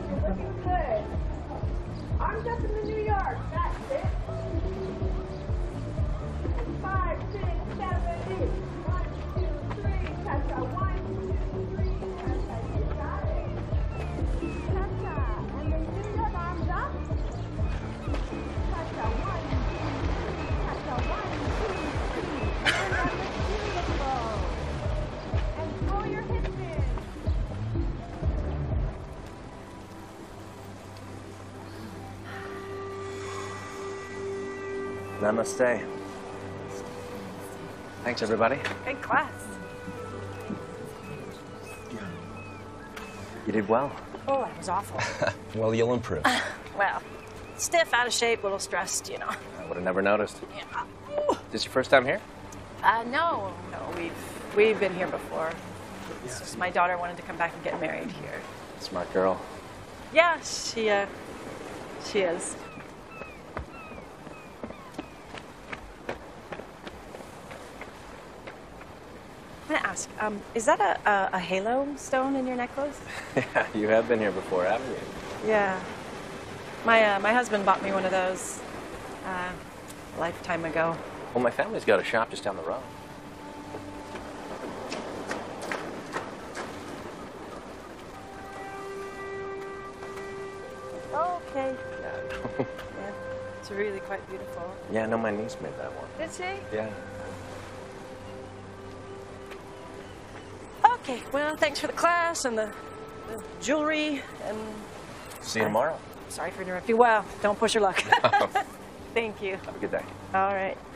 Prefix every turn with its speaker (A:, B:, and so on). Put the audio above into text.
A: You're looking good. Arms up in the New York. That's it. 5, 6, 7, 8. 1, 2, 3. Cha-cha. 1, 2, 3. Cha-cha. You got it. Cha-cha. And then New York arms up. Cha-cha. 1, 2, 3. Cha-cha. 1, 2, 3. And that looks beautiful. And throw your hips in.
B: Namaste. Thanks, everybody.
C: Good class.
B: You did well.
C: Oh, that was awful.
B: Well, you'll improve.
C: Well, stiff, out of shape, a little stressed, you know.
B: I would have never noticed.
C: Yeah.
B: Is this your first time here?
C: No, we've been here before. It's just my daughter wanted to come back and get married here.
B: Smart girl.
C: Yeah, she is. I'm gonna ask, is that a halo stone in your necklace?
B: Yeah, you have been here before, haven't you?
C: Yeah. My husband bought me one of those a lifetime ago.
B: Well, my family's got a shop just down the road.
C: Okay.
B: Yeah,
C: Yeah, it's really quite beautiful.
B: yeah, no, my niece made that one.
C: Did she?
B: Yeah.
C: Okay, well, thanks for the class and the jewelry and...
B: See you tomorrow.
C: Sorry for interrupting you. Well, don't push your luck. Thank you.
B: Have a good day.
C: All right.